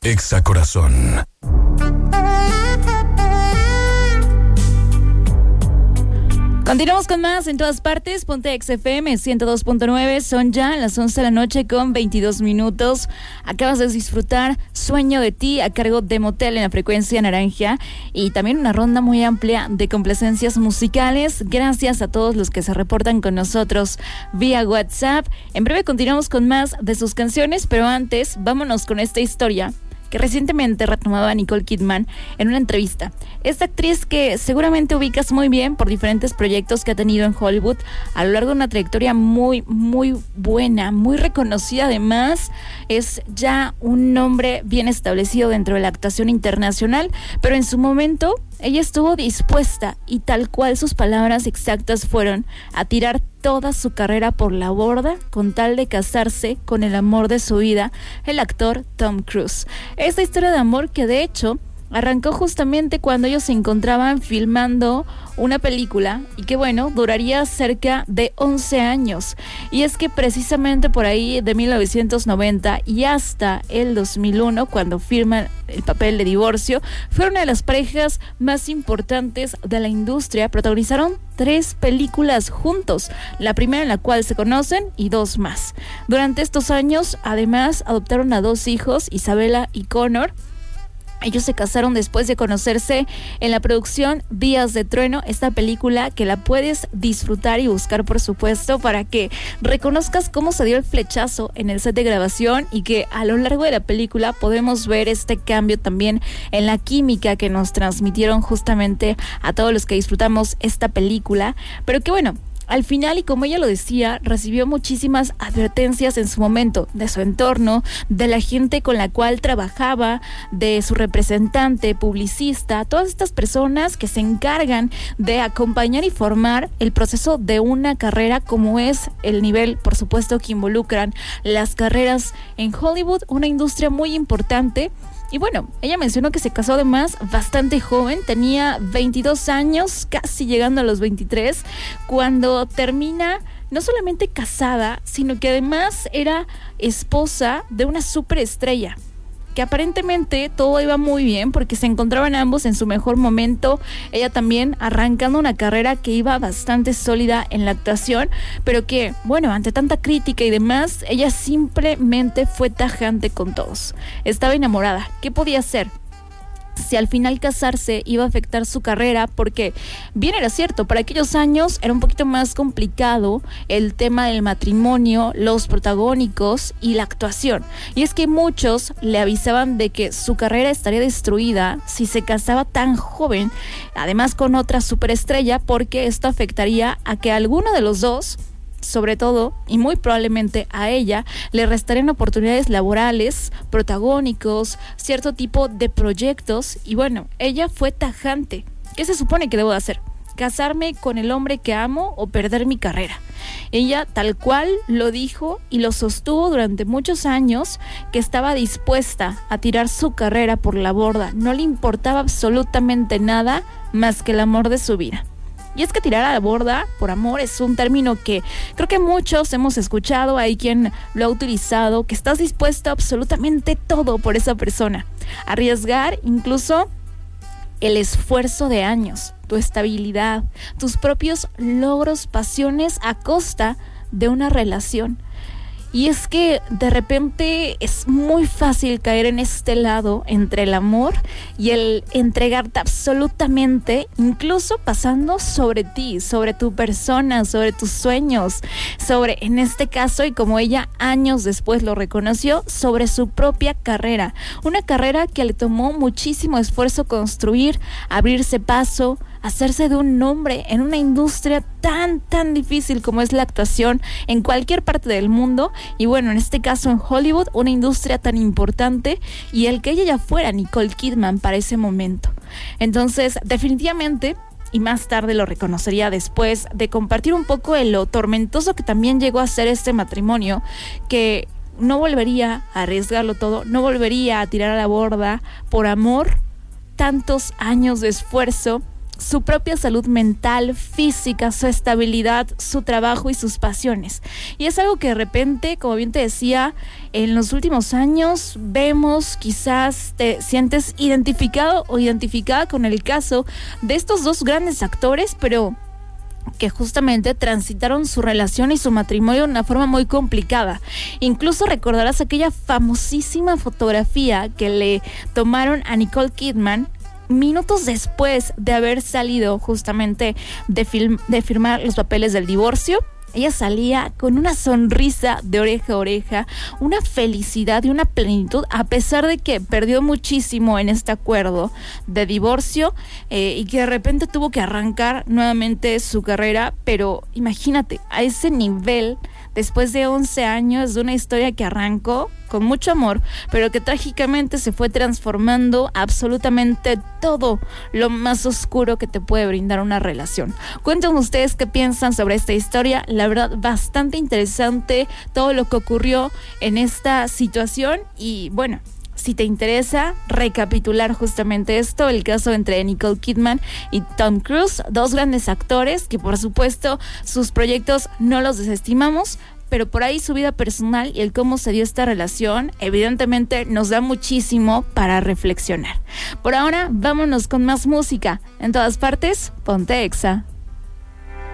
Exa Corazón. Continuamos con más en todas partes. Ponte Exa FM 102.9. Son ya las 11 de la noche con 22 minutos. Acabas de disfrutar Sueño de ti a cargo de Motel en la frecuencia naranja. Y también una ronda muy amplia de complacencias musicales. Gracias a todos los que se reportan con nosotros vía WhatsApp. En breve continuamos con más de sus canciones, pero antes vámonos con esta historia que recientemente retomaba Nicole Kidman en una entrevista. Esta actriz que seguramente ubicas muy bien por diferentes proyectos que ha tenido en Hollywood a lo largo de una trayectoria muy, muy buena, muy reconocida. Además, es ya un nombre bien establecido dentro de la actuación internacional, pero en su momento ella estuvo dispuesta, y tal cual sus palabras exactas fueron, a tirar toda su carrera por la borda con tal de casarse con el amor de su vida, el actor Tom Cruise. Esta historia de amor que de hecho arrancó justamente cuando ellos se encontraban filmando una película y que bueno, duraría cerca de 11 años. Y es que precisamente por ahí de 1990 y hasta el 2001, cuando firman el papel de divorcio, fueron una de las parejas más importantes de la industria. Protagonizaron 3 películas juntos, la primera en la cual se conocen y 2 más. Durante estos años, además, adoptaron a 2 hijos, Isabella y Connor. Ellos se casaron después de conocerse en la producción Días de Trueno, esta película que la puedes disfrutar y buscar, por supuesto, para que reconozcas cómo se dio el flechazo en el set de grabación y que a lo largo de la película podemos ver este cambio también en la química que nos transmitieron justamente a todos los que disfrutamos esta película. Pero que bueno, al final, y como ella lo decía, recibió muchísimas advertencias en su momento de su entorno, de la gente con la cual trabajaba, de su representante, publicista, todas estas personas que se encargan de acompañar y formar el proceso de una carrera, como es el nivel, por supuesto, que involucran las carreras en Hollywood, una industria muy importante. Y bueno, ella mencionó que se casó además bastante joven, tenía 22 años, casi llegando a los 23, cuando termina no solamente casada, sino que además era esposa de una superestrella, que aparentemente todo iba muy bien porque se encontraban ambos en su mejor momento, ella también arrancando una carrera que iba bastante sólida en la actuación, pero que, bueno, ante tanta crítica y demás, ella simplemente fue tajante con todos. Estaba enamorada. ¿Qué podía hacer? Si al final casarse iba a afectar su carrera, porque bien era cierto, para aquellos años era un poquito más complicado el tema del matrimonio, los protagónicos y la actuación. Y es que muchos le avisaban de que su carrera estaría destruida si se casaba tan joven, además con otra superestrella, porque esto afectaría a que alguno de los dos, sobre todo, y muy probablemente a ella, le restarían oportunidades laborales, protagónicos, cierto tipo de proyectos. Y bueno, ella fue tajante. ¿Qué se supone que debo de hacer? ¿Casarme con el hombre que amo o perder mi carrera? Ella tal cual lo dijo y lo sostuvo durante muchos años, que estaba dispuesta a tirar su carrera por la borda. No le importaba absolutamente nada más que el amor de su vida. Y es que tirar a la borda por amor es un término que creo que muchos hemos escuchado, hay quien lo ha utilizado, que estás dispuesto a absolutamente todo por esa persona. Arriesgar incluso el esfuerzo de años, tu estabilidad, tus propios logros, pasiones a costa de una relación. Y es que de repente es muy fácil caer en este lado entre el amor y el entregarte absolutamente, incluso pasando sobre ti, sobre tu persona, sobre tus sueños, sobre, en este caso, y como ella años después lo reconoció, sobre su propia carrera. Una carrera que le tomó muchísimo esfuerzo construir, abrirse paso, hacerse de un nombre en una industria tan difícil como es la actuación en cualquier parte del mundo, y bueno, en este caso en Hollywood, una industria tan importante, y el que ella ya fuera Nicole Kidman para ese momento. Entonces, definitivamente, y más tarde lo reconocería después de compartir un poco de lo tormentoso que también llegó a ser este matrimonio, que no volvería a arriesgarlo todo, no volvería a tirar a la borda por amor, tantos años de esfuerzo, su propia salud mental, física, su estabilidad, su trabajo y sus pasiones. Y es algo que de repente, como bien te decía, en los últimos años vemos, quizás te sientes identificado o identificada con el caso de estos dos grandes actores, pero que justamente transitaron su relación y su matrimonio de una forma muy complicada. Incluso recordarás aquella famosísima fotografía que le tomaron a Nicole Kidman minutos después de haber salido justamente de firmar los papeles del divorcio. Ella salía con una sonrisa de oreja a oreja, una felicidad y una plenitud, a pesar de que perdió muchísimo en este acuerdo de divorcio y que de repente tuvo que arrancar nuevamente su carrera. Pero imagínate, a ese nivel, después de 11 años de una historia que arrancó con mucho amor, pero que trágicamente se fue transformando absolutamente todo lo más oscuro que te puede brindar una relación. Cuéntenme ustedes qué piensan sobre esta historia. La verdad, bastante interesante todo lo que ocurrió en esta situación. Y bueno, si te interesa recapitular justamente esto, el caso entre Nicole Kidman y Tom Cruise, dos grandes actores que por supuesto sus proyectos no los desestimamos, pero por ahí su vida personal y el cómo se dio esta relación evidentemente nos da muchísimo para reflexionar. Por ahora, vámonos con más música. En todas partes, ponte Exa.